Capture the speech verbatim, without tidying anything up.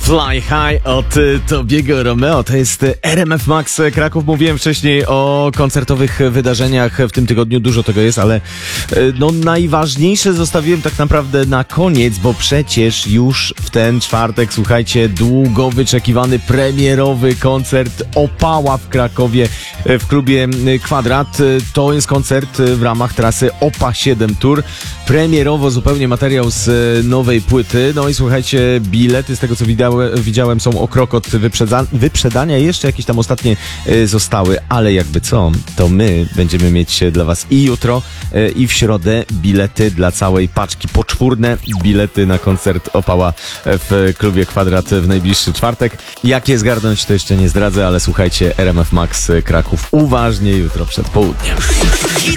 Fly High od Tobiego Romeo. To jest R M F Max Kraków. Mówiłem wcześniej o koncertowych wydarzeniach w tym tygodniu. Dużo tego jest, ale no najważniejsze zostawiłem tak naprawdę na koniec, bo przecież już w ten czwartek, słuchajcie, długo wyczekiwany premierowy koncert Opała w Krakowie w klubie Kwadrat. To jest koncert w ramach trasy Opa siedem Tour. Premierowo zupełnie materiał z nowej płyty. No i słuchajcie, bilety z tego co widziałem, widziałem są o krok od wyprzedza- wyprzedania. Jeszcze jakieś tam ostatnie y, zostały, ale jakby co, to my będziemy mieć dla was i jutro y, i w środę bilety dla całej paczki. Poczwórne bilety na koncert Opała w klubie Kwadrat w najbliższy czwartek. Jak je zgarnąć, to jeszcze nie zdradzę, ale słuchajcie, R M F Max Kraków uważnie jutro przed południem.